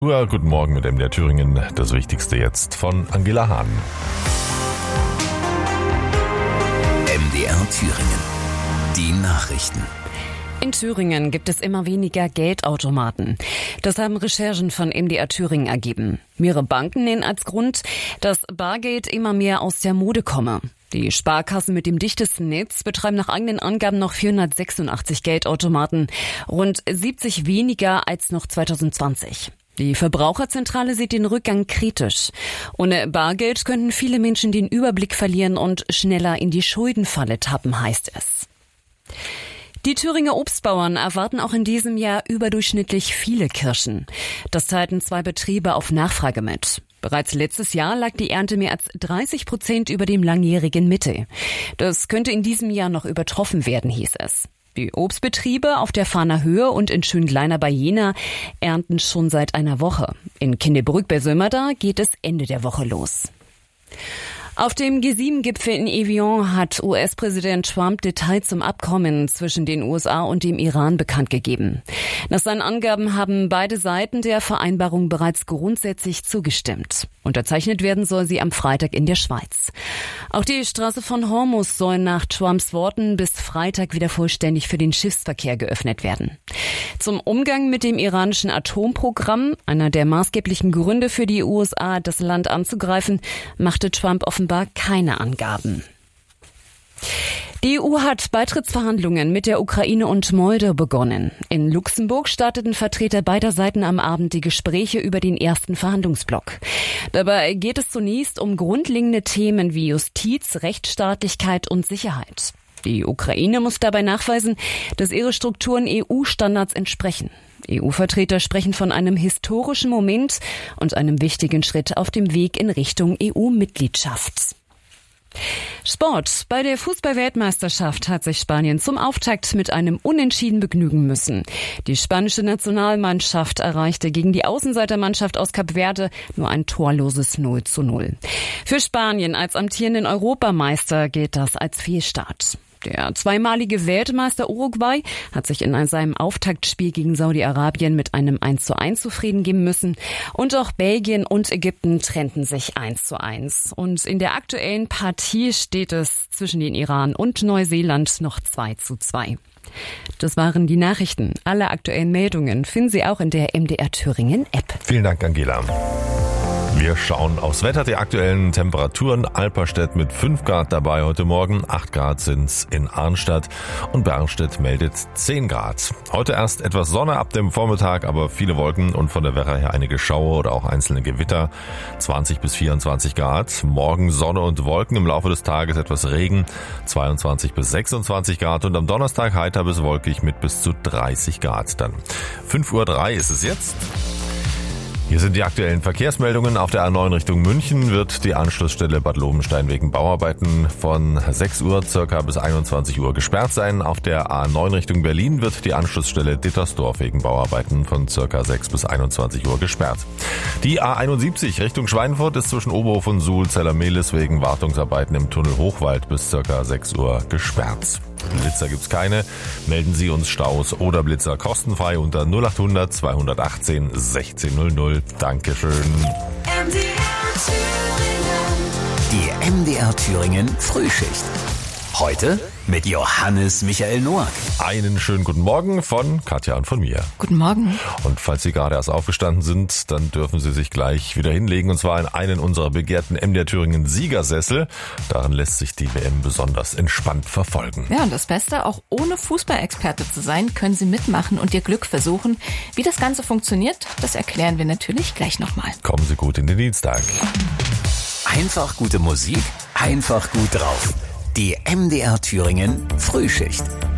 Ja, guten Morgen mit MDR Thüringen. Das Wichtigste jetzt von Angela Hahn. MDR Thüringen. Die Nachrichten. In Thüringen gibt es immer weniger Geldautomaten. Das haben Recherchen von MDR Thüringen ergeben. Mehrere Banken nennen als Grund, dass Bargeld immer mehr aus der Mode komme. Die Sparkassen mit dem dichtesten Netz betreiben nach eigenen Angaben noch 486 Geldautomaten, rund 70 weniger als noch 2020. Die Verbraucherzentrale sieht den Rückgang kritisch. Ohne Bargeld könnten viele Menschen den Überblick verlieren und schneller in die Schuldenfalle tappen, heißt es. Die Thüringer Obstbauern erwarten auch in diesem Jahr überdurchschnittlich viele Kirschen. Das teilten 2 Betriebe auf Nachfrage mit. Bereits letztes Jahr lag die Ernte mehr als 30% über dem langjährigen Mittel. Das könnte in diesem Jahr noch übertroffen werden, hieß es. Die Obstbetriebe auf der Fahner Höhe und in Schönleiner bei Jena ernten schon seit einer Woche. In Kindebrück bei Sömmerda geht es Ende der Woche los. Auf dem G7-Gipfel in Evian hat US-Präsident Trump Details zum Abkommen zwischen den USA und dem Iran bekannt gegeben. Nach seinen Angaben haben beide Seiten der Vereinbarung bereits grundsätzlich zugestimmt. Unterzeichnet werden soll sie am Freitag in der Schweiz. Auch die Straße von Hormuz soll nach Trumps Worten bis Freitag wieder vollständig für den Schiffsverkehr geöffnet werden. Zum Umgang mit dem iranischen Atomprogramm, einer der maßgeblichen Gründe für die USA, das Land anzugreifen, machte Trump offenbar keine Angaben. Die EU hat Beitrittsverhandlungen mit der Ukraine und Moldau begonnen. In Luxemburg starteten Vertreter beider Seiten am Abend die Gespräche über den ersten Verhandlungsblock. Dabei geht es zunächst um grundlegende Themen wie Justiz, Rechtsstaatlichkeit und Sicherheit. Die Ukraine muss dabei nachweisen, dass ihre Strukturen EU-Standards entsprechen. EU-Vertreter sprechen von einem historischen Moment und einem wichtigen Schritt auf dem Weg in Richtung EU-Mitgliedschaft. Sport. Bei der Fußball-Weltmeisterschaft hat sich Spanien zum Auftakt mit einem Unentschieden begnügen müssen. Die spanische Nationalmannschaft erreichte gegen die Außenseitermannschaft aus Kap Verde nur ein torloses 0:0. Für Spanien als amtierenden Europameister gilt das als Fehlstart. Der zweimalige Weltmeister Uruguay hat sich in seinem Auftaktspiel gegen Saudi-Arabien mit einem 1:1 zufrieden geben müssen. Und auch Belgien und Ägypten trennten sich 1:1. Und in der aktuellen Partie steht es zwischen den Iran und Neuseeland noch 2:2. Das waren die Nachrichten. Alle aktuellen Meldungen finden Sie auch in der MDR Thüringen App. Vielen Dank, Angela. Wir schauen aufs Wetter, die aktuellen Temperaturen. Alperstedt mit 5 Grad dabei heute Morgen, 8 Grad sind's in Arnstadt und Bernstedt meldet 10 Grad. Heute erst etwas Sonne ab dem Vormittag, aber viele Wolken und von der Werra her einige Schauer oder auch einzelne Gewitter, 20 bis 24 Grad. Morgen Sonne und Wolken, im Laufe des Tages etwas Regen, 22 bis 26 Grad und am Donnerstag heiter bis wolkig mit bis zu 30 Grad dann. 5:03 Uhr ist es jetzt. Hier sind die aktuellen Verkehrsmeldungen. Auf der A9 Richtung München wird die Anschlussstelle Bad Lobenstein wegen Bauarbeiten von 6 Uhr circa bis 21 Uhr gesperrt sein. Auf der A9 Richtung Berlin wird die Anschlussstelle Dittersdorf wegen Bauarbeiten von circa 6 bis 21 Uhr gesperrt. Die A71 Richtung Schweinfurt ist zwischen Oberhof und Suhl-Zellermehlis wegen Wartungsarbeiten im Tunnel Hochwald bis circa 6 Uhr gesperrt. Blitzer gibt's keine. Melden Sie uns Staus oder Blitzer kostenfrei unter 0800 218 1600. Dankeschön. Die MDR Thüringen Frühschicht. Heute mit Johannes Michael Noack. Einen schönen guten Morgen von Katja und von mir. Guten Morgen. Und falls Sie gerade erst aufgestanden sind, dann dürfen Sie sich gleich wieder hinlegen, und zwar in einen unserer begehrten MDR Thüringen Siegersessel. Daran lässt sich die WM besonders entspannt verfolgen. Ja, und das Beste, auch ohne Fußballexperte zu sein, können Sie mitmachen und Ihr Glück versuchen. Wie das Ganze funktioniert, das erklären wir natürlich gleich nochmal. Kommen Sie gut in den Dienstag. Einfach gute Musik, einfach gut drauf. Die MDR Thüringen Frühschicht.